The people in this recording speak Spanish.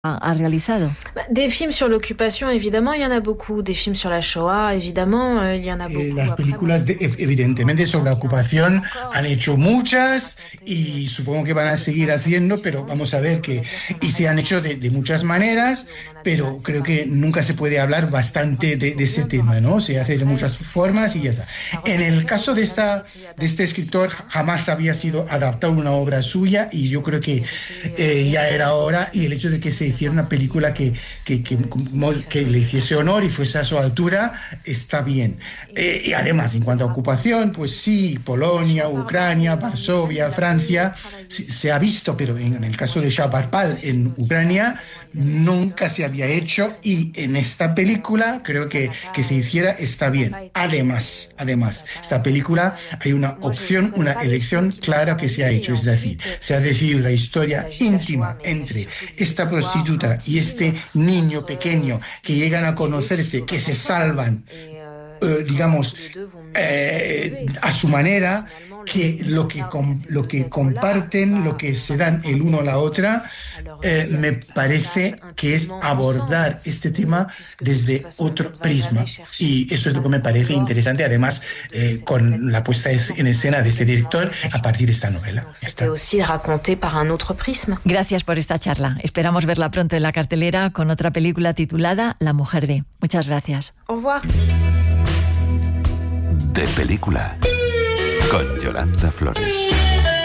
ha realizado. Des films sur l'occupation, évidemment, il y en a beaucoup. Des films sur la Shoah, évidemment, il y en a beaucoup. Las películas, evidentemente, sobre la ocupación han hecho muchas y supongo que van a seguir haciendo, pero vamos a ver que... Y se han hecho de muchas maneras, pero creo que nunca se puede hablar bastante de ese tema, ¿no? Se hace de muchas formas y ya está. En el caso de este escritor, jamás había sido adaptado una obra suya y yo creo que ya era hora, y el hecho de que se hiciera una película que le hiciese honor y fuese a su altura, está bien. Y además, en cuanto a ocupación, pues sí, Polonia, Ucrania, Varsovia, Francia, se ha visto, pero en el caso de Chaparpal en Ucrania nunca se había hecho, y en esta película creo que se hiciera está bien. Además, esta película hay una opción, una elección clara que se ha hecho, es decir, se ha decidido la historia íntima entre esta prostituta y este niño pequeño que llegan a conocerse, que se salvan, digamos, a su manera, que lo que comparten, lo que se dan el uno a la otra, me parece que es abordar este tema desde otro prisma, y eso es lo que me parece interesante, además con la puesta en escena de este director a partir de esta novela. Gracias por esta charla. Esperamos verla pronto en la cartelera con otra película titulada La mujer de. Muchas gracias. Au revoir. De película con Yolanda Flores.